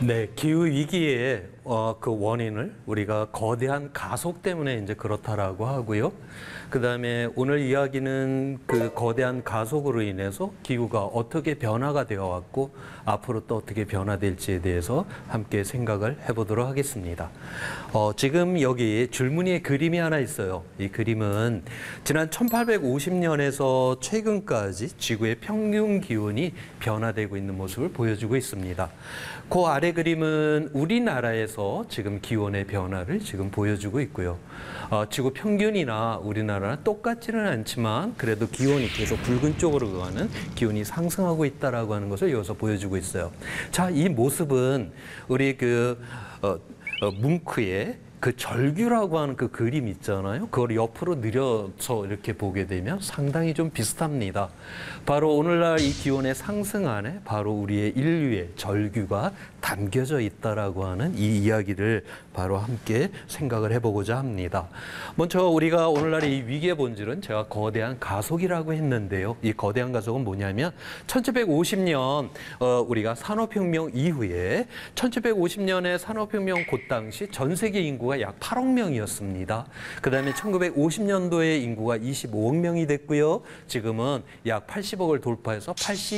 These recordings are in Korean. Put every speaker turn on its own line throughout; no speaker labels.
네, 기후 위기의 그 원인을 우리가 거대한 가속 때문에 이제 그렇다라고 하고요. 그다음에 오늘 이야기는 그 거대한 가속으로 인해서 기후가 어떻게 변화가 되어 왔고 앞으로 또 어떻게 변화될지에 대해서 함께 생각을 해보도록 하겠습니다. 지금 여기 줄무늬에 그림이 하나 있어요. 이 그림은 지난 1850년에서 최근까지 지구의 평균 기온이 변화되고 있는 모습을 보여주고 있습니다. 그 아래 그림은 우리나라에서 지금 기온의 변화를 지금 보여주고 있고요. 지구 평균이나 우리나라는 똑같지는 않지만 그래도 기온이 계속 붉은 쪽으로 가는 기온이 상승하고 있다라고 하는 것을 여기서 보여주고 있어요. 자, 이 모습은 우리 뭉크의 그 절규라고 하는 그 그림 있잖아요. 그걸 옆으로 늘려서 이렇게 보게 되면 상당히 좀 비슷합니다. 바로 오늘날 이 기온의 상승 안에 바로 우리의 인류의 절규가 담겨져 있다라고 하는 이 이야기를 바로 함께 생각을 해보고자 합니다. 먼저 우리가 오늘날의 이 위기의 본질은 제가 거대한 가속이라고 했는데요. 이 거대한 가속은 뭐냐면 1750년 우리가 산업혁명 이후에 1750년에 산업혁명 그 당시 전 세계 인구가 약 8억 명이었습니다. 그다음에 1950년도에 인구가 25억 명이 됐고요. 지금은 약 80억을 돌파해서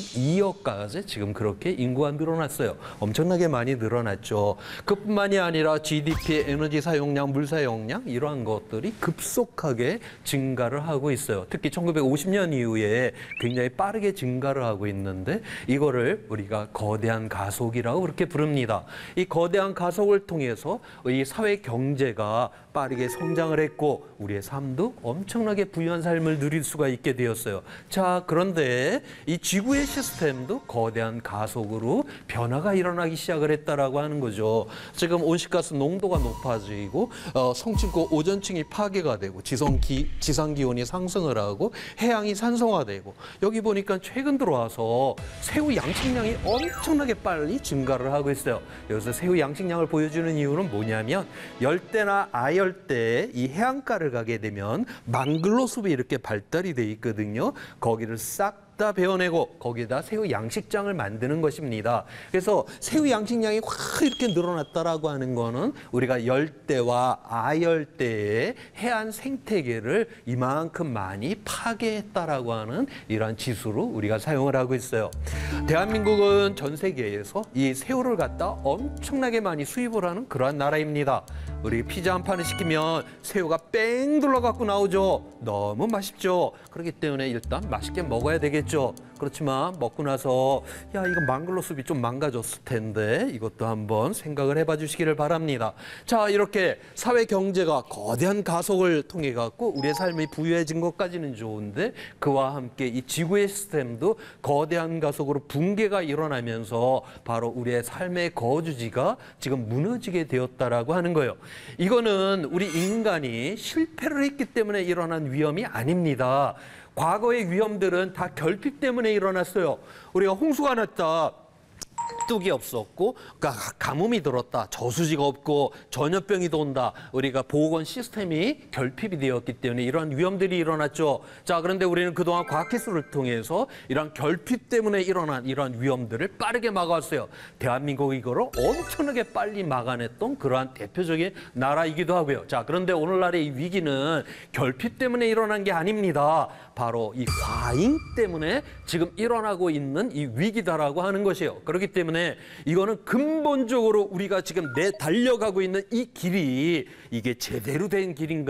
82억까지 지금 그렇게 인구가 늘어났어요. 엄청나게 많이 늘어났죠. 그뿐만이 아니라 GDP, 에너지 사용량, 물 사용량 이러한 것들이 급속하게 증가를 하고 있어요. 특히 1950년 이후에 굉장히 빠르게 증가를 하고 있는데 이거를 우리가 거대한 가속이라고 그렇게 부릅니다. 이 거대한 가속을 통해서 이 사회 경제가 빠르게 성장을 했고 우리의 삶도 엄청나게 부유한 삶을 누릴 수가 있게 되었어요. 자, 그런데 이 지구의 시스템도 거대한 가속으로 변화가 일어나기 시작을 했다라고 하는 거죠. 지금 온실가스 농도가 높아지고 성층고 오존층이 파괴가 되고 지상 기온이 상승을 하고 해양이 산성화되고 여기 보니까 최근 들어와서 새우 양식량이 엄청나게 빨리 증가를 하고 있어요. 여기서 새우 양식량을 보여주는 이유는 뭐냐면 열대나 아열대에 이 해안가를 가게 되면 망글로 숲이 이렇게 발달이 돼 있거든요. 거기를 싹 다 베어내고 거기에다 새우 양식장을 만드는 것입니다. 그래서 새우 양식량이 확 이렇게 늘어났다라고 하는 거는 우리가 열대와 아열대의 해안 생태계를 이만큼 많이 파괴했다라고 하는 이러한 지수로 우리가 사용을 하고 있어요. 대한민국은 전 세계에서 이 새우를 갖다 엄청나게 많이 수입을 하는 그러한 나라입니다. 우리 피자 한 판을 시키면 새우가 뺑 둘러갖고 나오죠. 너무 맛있죠. 그렇기 때문에 일단 맛있게 먹어야 되겠죠. 그렇지만 먹고 나서 야, 이거 망글로 숲이 좀 망가졌을 텐데 이것도 한번 생각을 해봐 주시기를 바랍니다. 자, 이렇게 사회 경제가 거대한 가속을 통해 갖고 우리의 삶이 부유해진 것까지는 좋은데 그와 함께 이 지구의 시스템도 거대한 가속으로 붕괴가 일어나면서 바로 우리의 삶의 거주지가 지금 무너지게 되었다라고 하는 거예요. 이거는 우리 인간이 실패를 했기 때문에 일어난 위험이 아닙니다. 과거의 위험들은 다 결핍 때문에 일어났어요. 우리가 홍수가 났다. 뚝이 없었고 가뭄이 들었다. 저수지가 없고 전염병이 돈다. 우리가 보건 시스템이 결핍이 되었기 때문에 이러한 위험들이 일어났죠. 자, 그런데 우리는 그동안 과학기술을 통해서 이러한 결핍 때문에 일어난 이러한 위험들을 빠르게 막아왔어요. 대한민국이 이거를 엄청나게 빨리 막아냈던 그러한 대표적인 나라이기도 하고요. 자, 그런데 오늘날의 이 위기는 결핍 때문에 일어난 게 아닙니다. 바로 이 과잉 때문에 지금 일어나고 있는 이 위기다라고 하는 것이에요. 그렇기 때문에 이거는 근본적으로 우리가 지금 달려가고 있는 이 길이 이게 제대로 된 길인가?